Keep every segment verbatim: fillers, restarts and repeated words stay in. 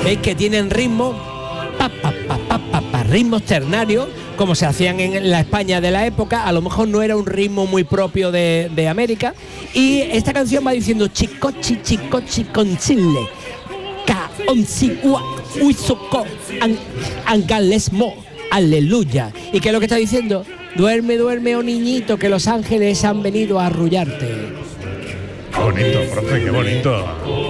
Veis que tienen ritmo, pa, pa, pa, pa, pa, pa, ritmos ternarios, como se hacían en la España de la época. A lo mejor no era un ritmo muy propio de, de América. Y esta canción va diciendo chicochi, chicochi con chile, ka, onsi, ua, uisoko, an, angalesmo, aleluya. ¿Y qué es lo que está diciendo? Duerme, duerme, oh niñito, que los ángeles han venido a arrullarte. Qué bonito, profe, qué bonito.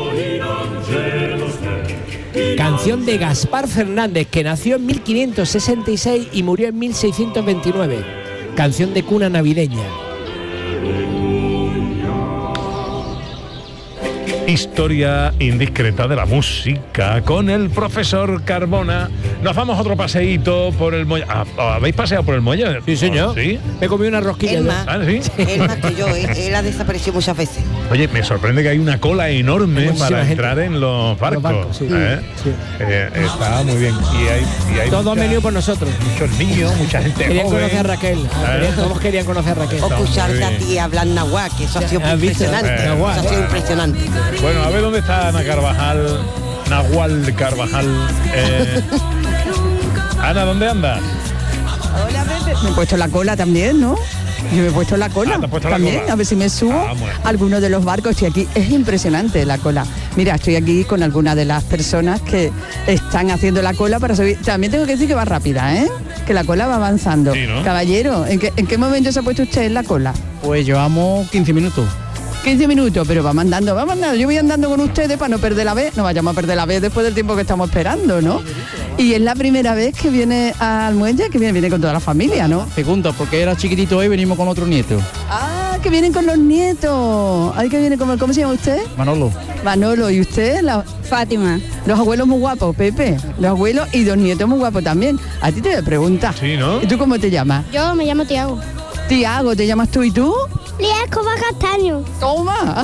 Canción de Gaspar Fernández, que nació en mil quinientos sesenta y seis y murió en mil seiscientos veintinueve. Canción de cuna navideña. Historia indiscreta de la música con el profesor Carbona. Nos vamos a otro paseíto por el muelle. ¿Habéis paseado por el muelle? Sí, señor. ¿Sí? Me comí una rosquilla. Él más, ¿Ah, sí? él más que yo, él, él ha desaparecido muchas veces. Oye, me sorprende que hay una cola enorme para gente. entrar en los barcos. Los barcos, sí. ¿Eh? Sí. Eh, está muy bien. Y hay, y hay Todos han mucha- venido por nosotros. muchos niños, mucha gente Querían joven. conocer a Raquel. Querían- todos querían conocer a Raquel. O muy escucharte a bien. ti hablar nahuatl, que eso ha sido ¿Has visto? impresionante. Eh, Eso ha sido impresionante. Bueno, a ver dónde está Ana Carvajal, Nahual Carvajal. Eh, Ana, ¿dónde andas? Hola, Pepe. Me he puesto la cola también, ¿no? Yo me he puesto la cola Ah, te has puesto la también, cola. a ver si me subo Ah, bueno. a alguno de los barcos. Estoy aquí, es impresionante la cola. Mira, estoy aquí con algunas de las personas que están haciendo la cola para subir. También tengo que decir que va rápida, ¿eh? Que la cola va avanzando. Sí, ¿no? Caballero, ¿en qué, ¿en qué momento se ha puesto usted en la cola? Pues llevamos quince minutos. quince minutos, pero va mandando, va mandando. Yo voy andando con ustedes para no perder la vez. No vayamos a perder la vez después del tiempo que estamos esperando, ¿no? Y es la primera vez que viene al muelle, que viene, viene con toda la familia, ¿no? Pregunta, porque era chiquitito hoy, venimos con otro nieto. Ah, que vienen con los nietos. Ay, que viene con, ¿cómo se llama usted? Manolo. Manolo. ¿Y usted? La- Fátima. los abuelos muy guapos, Pepe. Los abuelos y dos nietos muy guapos también. A ti te voy a preguntar. Sí, ¿no? ¿Y tú cómo te llamas? Yo me llamo Tiago. Tiago, ¿te llamas tú y tú? Lía Escobar Castaño. Toma.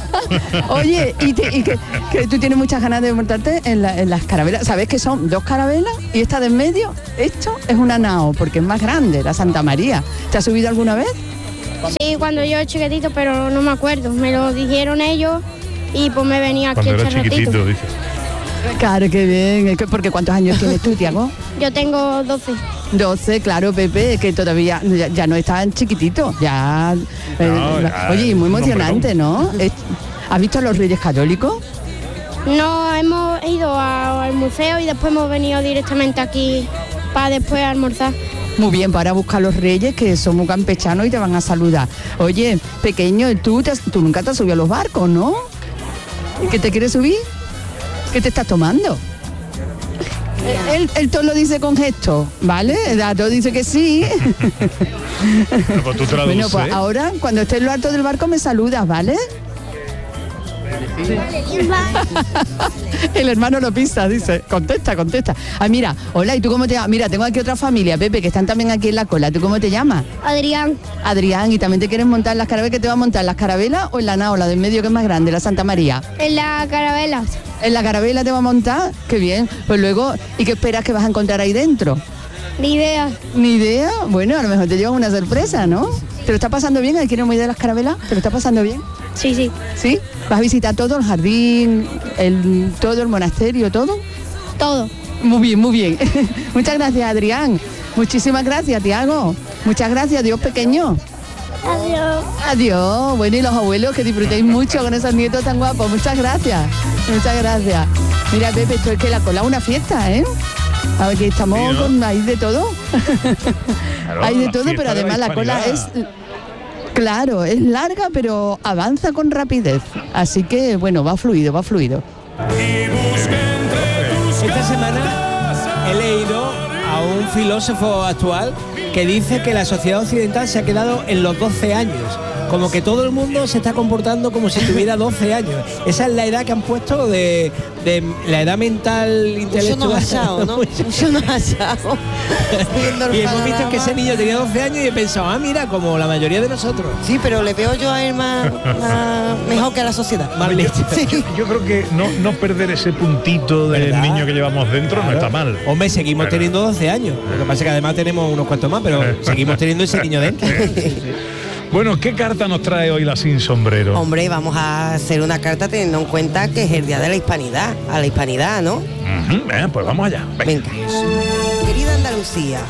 Oye, y, te- y que, que tú tienes muchas ganas de montarte en, la- en las carabelas. ¿Sabes que son dos carabelas? Y esta de en medio, esto es una nao, porque es más grande, la Santa María. ¿Te has subido alguna vez? Sí, cuando yo era chiquitito, pero no me acuerdo. Me lo dijeron ellos y pues me venía aquí Cuando este era chiquitito, ratito. dices. Claro, qué bien. Es que- porque ¿cuántos años tienes tú, Tiago? Yo tengo doce. doce, claro, Pepe, que todavía ya, ya no es tan chiquitito, ya... eh, No, ya oye, y muy es un emocionante, ¿no? Es- ¿Has visto a los Reyes Católicos? No, hemos ido a- al museo y después hemos venido directamente aquí para después almorzar. Muy bien, para buscar a los Reyes, que son muy campechanos y te van a saludar. Oye, pequeño, tú, te has- tú nunca te has subido a los barcos, ¿no? ¿Que te quieres subir? ¿Qué te estás tomando? Él, él todo lo dice con gesto, ¿vale? El dato dice que sí. Bueno, pues tú traduces. Bueno, pues ahora, cuando estés en lo alto del barco, me saludas, ¿vale? El hermano lo pisa, dice. Contesta, contesta. Ah, mira, hola, ¿y tú cómo te llamas? Mira, tengo aquí otra familia, Pepe, que están también aquí en la cola. ¿Tú cómo te llamas? Adrián, Adrián, ¿y también te quieres montar las carabelas? ¿Qué te va a montar? ¿Las carabelas o en la nao, la del medio que es más grande, la Santa María? en la carabela. ¿En la carabela te va a montar? Qué bien. Pues luego, ¿y qué esperas que vas a encontrar ahí dentro? Ni idea. Ni idea. Bueno, a lo mejor te llevan una sorpresa, ¿no? ¿Te lo está pasando bien? ¿Quieres una idea de las carabelas? ¿Te lo está pasando bien? Sí, sí. ¿Sí? ¿Vas a visitar todo el jardín, el, todo el monasterio, todo? Todo. Muy bien, muy bien. Muchas gracias, Adrián. Muchísimas gracias, Tiago. Muchas gracias, Dios pequeño. Adiós. Adiós. Bueno, y los abuelos, que disfrutéis mucho con esos nietos tan guapos. Muchas gracias. Muchas gracias. Mira, Pepe, esto es que la cola es una fiesta, ¿eh? A ver, que estamos Sí, ¿no? con... Hay de todo. Claro, Hay de la todo, fiesta pero de la además la cola es... hispanidad. Claro, es larga, pero avanza con rapidez. Así que, bueno, va fluido, va fluido. Esta semana he leído a un filósofo actual que dice que la sociedad occidental se ha quedado en los doce años. Como que todo el mundo se está comportando como si tuviera doce años. Esa es la edad que han puesto de, de la edad mental Mucho intelectual. nos ha echado, ¿no? Mucho nos ha echado. Viendo el Y hemos visto que ese panorama. niño tenía doce años y he pensado, ah, mira, como la mayoría de nosotros. Sí, pero le veo yo a él más, más- mejor que a la sociedad. Más listo. Sí. Yo creo que no, no perder ese puntito del ¿Verdad? niño que llevamos dentro no Claro. está mal. Hombre, seguimos Pero- teniendo doce años. Lo que pasa es que además tenemos unos cuantos más, pero seguimos teniendo ese niño dentro. Bueno, ¿qué carta nos trae hoy la Sin Sombrero? Hombre, vamos a hacer una carta teniendo en cuenta que es el Día de la Hispanidad, a la Hispanidad, ¿no? Uh-huh. Eh, pues vamos allá. Venga. Venga. Querida Andalucía,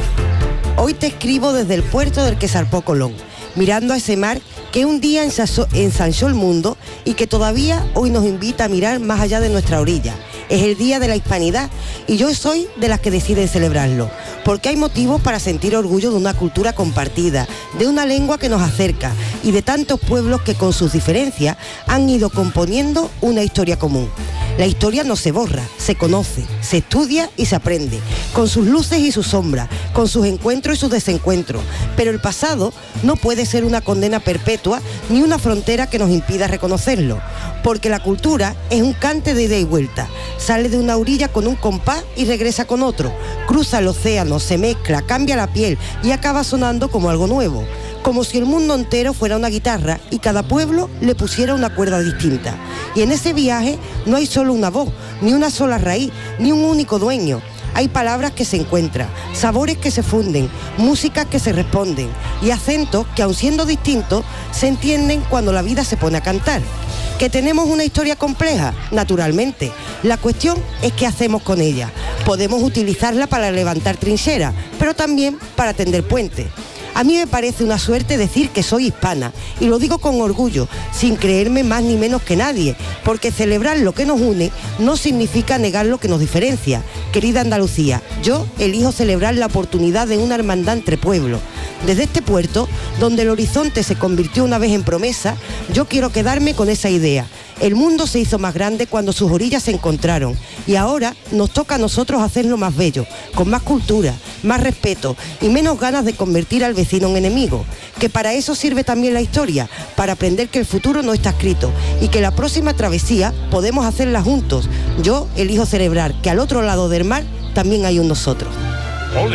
hoy te escribo desde el puerto del que zarpó Colón, mirando a ese mar que un día ensanchó, ensanchó el mundo y que todavía hoy nos invita a mirar más allá de nuestra orilla. Es el Día de la Hispanidad y yo soy de las que deciden celebrarlo, porque hay motivos para sentir orgullo de una cultura compartida, de una lengua que nos acerca y de tantos pueblos que con sus diferencias han ido componiendo una historia común. La historia no se borra, se conoce, se estudia y se aprende, con sus luces y sus sombras, con sus encuentros y sus desencuentros. Pero el pasado no puede ser una condena perpetua ni una frontera que nos impida reconocerlo, porque la cultura es un cante de ida y vuelta. Sale de una orilla con un compás y regresa con otro. Cruza el océano, se mezcla, cambia la piel y acaba sonando como algo nuevo. Como si el mundo entero fuera una guitarra y cada pueblo le pusiera una cuerda distinta. Y en ese viaje no hay solo una voz, ni una sola raíz, ni un único dueño. Hay palabras que se encuentran, sabores que se funden, músicas que se responden y acentos que, aun siendo distintos, se entienden cuando la vida se pone a cantar. ¿Que tenemos una historia compleja? Naturalmente. La cuestión es qué hacemos con ella. Podemos utilizarla para levantar trincheras, pero también para tender puentes. A mí me parece una suerte decir que soy hispana, y lo digo con orgullo, sin creerme más ni menos que nadie, porque celebrar lo que nos une no significa negar lo que nos diferencia. Querida Andalucía, yo elijo celebrar la oportunidad de una hermandad entre pueblos. Desde este puerto, donde el horizonte se convirtió una vez en promesa, yo quiero quedarme con esa idea. El mundo se hizo más grande cuando sus orillas se encontraron y ahora nos toca a nosotros hacerlo más bello, con más cultura, más respeto y menos ganas de convertir al vecino en enemigo. Que para eso sirve también la historia, para aprender que el futuro no está escrito y que la próxima travesía podemos hacerla juntos. Yo elijo celebrar que al otro lado del mar también hay un nosotros. ¡Ole!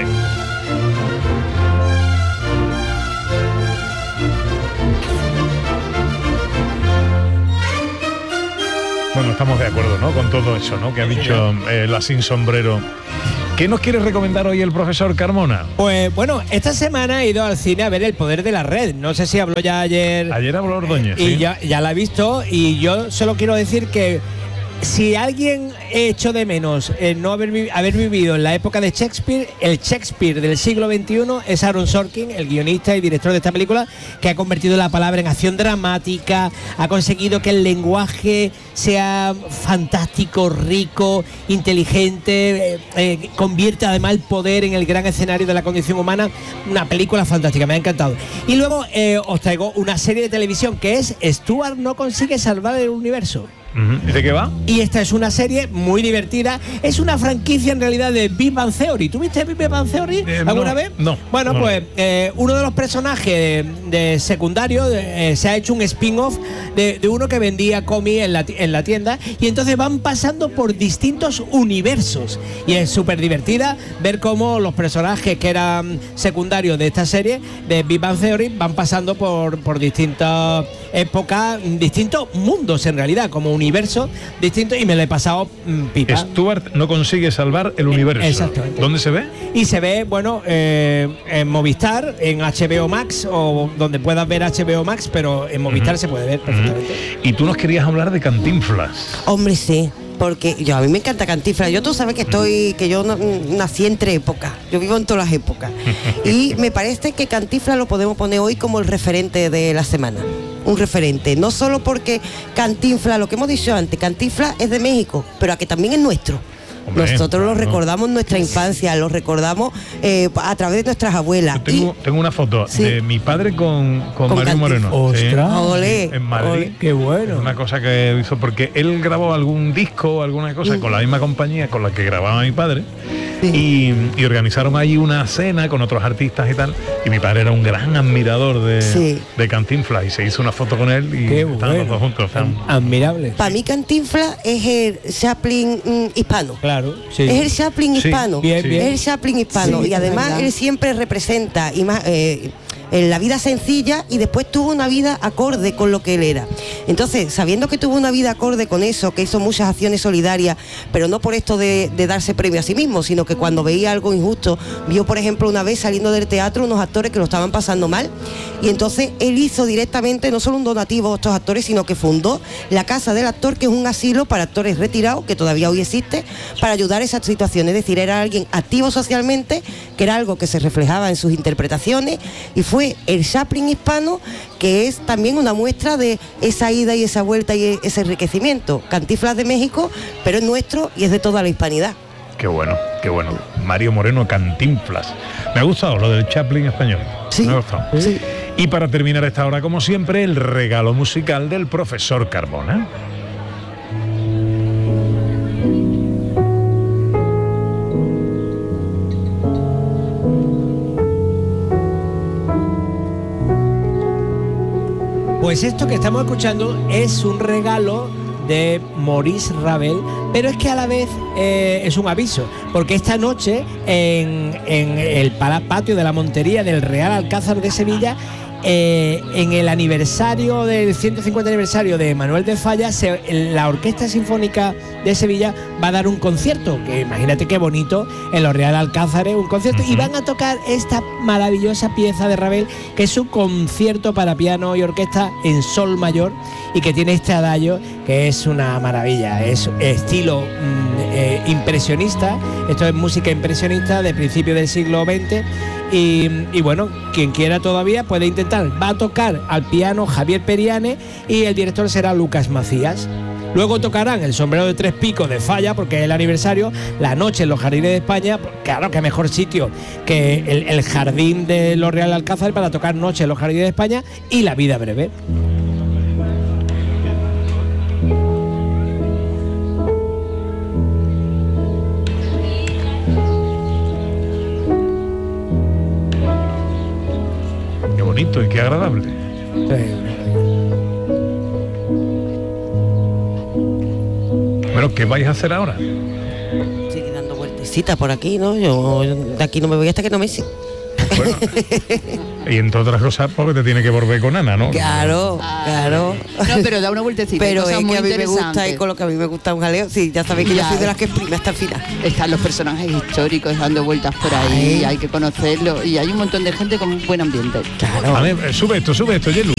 Bueno, estamos de acuerdo, ¿no? Con todo eso, ¿no? Que ha dicho eh, la Sin Sombrero. ¿Qué nos quiere recomendar hoy el profesor Carmona? Pues bueno, esta semana he ido al cine a ver El Poder de la Red. No sé si habló ya ayer. Ayer habló Ordóñez. Eh, y sí. ya, ya la he visto y yo solo quiero decir que si alguien echó de menos eh, no haber, vi- haber vivido en la época de Shakespeare, el Shakespeare del siglo veintiuno es Aaron Sorkin, el guionista y director de esta película, que ha convertido la palabra en acción dramática, ha conseguido que el lenguaje sea fantástico, rico, inteligente, eh, eh, convierte además el poder en el gran escenario de la condición humana. Una película fantástica, me ha encantado. Y luego eh, os traigo una serie de televisión que es Stuart no consigue salvar el universo. Uh-huh. ¿Y de qué va? Y esta es una serie muy divertida. Es una franquicia en realidad de Big Bang Theory. ¿Tú viste Big Bang Theory Eh, alguna no, vez? no, Bueno, no. pues eh, uno de los personajes de, de secundario eh, se ha hecho un spin-off de, de uno que vendía cómics en la, ti- en la tienda. Y entonces van pasando por distintos universos. Y es súper divertida ver cómo los personajes que eran secundarios de esta serie, de Big Bang Theory, van pasando por, por distintas épocas, distintos mundos en realidad, como universos distintos, y me lo he pasado mm, pipa. Stuart no consigue salvar el universo. Exactamente. ¿Dónde se ve? Y se ve, bueno, eh, en Movistar, en H B O Max, o donde puedas ver H B O Max, pero en Movistar Ujú. se puede ver perfectamente. Y tú nos querías hablar de Cantinflas. Hombre, sí, porque yo a mí me encanta Cantinflas. Yo tú sabes que estoy, que yo no- nací entre épocas. Yo vivo en todas las épocas. Y me parece que Cantinflas lo podemos poner hoy como el referente de la semana. Un referente, no solo porque Cantinflas, lo que hemos dicho antes, Cantinflas es de México, pero a que también es nuestro. Hombre, Nosotros lo claro. recordamos en nuestra infancia, lo recordamos eh, a través de nuestras abuelas. Yo tengo, tengo una foto Sí. de mi padre con, con, Con Mario Cantinflas. Moreno. sí, ¡Ostras! Olé, en Madrid. olé. ¡Qué bueno! Es una cosa que hizo porque él grabó algún disco o alguna cosa Mm. con la misma compañía con la que grababa mi padre. Sí. Y, y organizaron allí una cena con otros artistas y tal. Y mi padre era un gran admirador de, Sí. de Cantinflas y se hizo una foto con él y ¡Qué estaban bueno! los dos juntos. O sea, Admirable. Para mí Cantinflas es el Chaplin mm, hispano. Claro, sí. Es el Chaplin Sí, hispano. bien, bien. Es el Chaplin hispano. Sí, y además es verdad. él siempre representa y más, eh, en la vida sencilla y después tuvo una vida acorde con lo que él era. Entonces, sabiendo que tuvo una vida acorde con eso, que hizo muchas acciones solidarias, pero no por esto de, de darse premio a sí mismo, sino que cuando veía algo injusto, vio por ejemplo una vez saliendo del teatro unos actores que lo estaban pasando mal, y entonces él hizo directamente no solo un donativo a estos actores, sino que fundó la Casa del Actor, que es un asilo para actores retirados, que todavía hoy existe, para ayudar a esas situaciones. Es decir, era alguien activo socialmente, que era algo que se reflejaba en sus interpretaciones, y fue el Chaplin hispano, que es también una muestra de esa ida y esa vuelta y ese enriquecimiento. Cantinflas de México, pero es nuestro y es de toda la hispanidad. Qué bueno, qué bueno. Mario Moreno Cantinflas. Me ha gustado lo del Chaplin español. Sí, me ha gustado. Sí. Y para terminar esta hora, como siempre, el regalo musical del profesor Carbona. Pues esto que estamos escuchando es un regalo de Maurice Ravel, pero es que a la vez eh, es un aviso, porque esta noche en, en el patio de la Montería del Real Alcázar de Sevilla, eh, en el aniversario del ciento cincuenta aniversario de Manuel de Falla, se, la Orquesta Sinfónica de Sevilla va a dar un concierto, que imagínate qué bonito, en los Real Alcázares, un concierto, uh-huh. y van a tocar esta maravillosa pieza de Ravel, que es un concierto para piano y orquesta en sol mayor, y que tiene este adagio que es una maravilla, es estilo mm, eh, impresionista, esto es música impresionista de principios del siglo veinte, y, y bueno, quien quiera todavía puede intentar. Va a tocar al piano Javier Periane y el director será Lucas Macías. Luego tocarán el sombrero de tres picos de Falla, porque es el aniversario, la noche en los Jardines de España. Claro, que mejor sitio que el, el jardín de los Real Alcázar para tocar noche en los Jardines de España, y La vida breve. Qué bonito y qué agradable. Sí. Bueno, ¿qué vais a hacer ahora? Sigue dando vueltecitas por aquí, ¿no? Yo de aquí no me voy hasta que no me siga. Bueno, y entre otras cosas porque te tiene que volver con Ana, ¿no? Claro, claro. No, pero da una vueltecita. Pero es es que a mí me gusta, interesantes. y con lo que a mí me gusta un jaleo, sí, ya sabéis que Ya. yo soy de las que exprime hasta el final. Están los personajes históricos dando vueltas por ahí, Ay. hay que conocerlos, y hay un montón de gente con un buen ambiente. Claro. A ver, sube esto, sube esto, Yelu.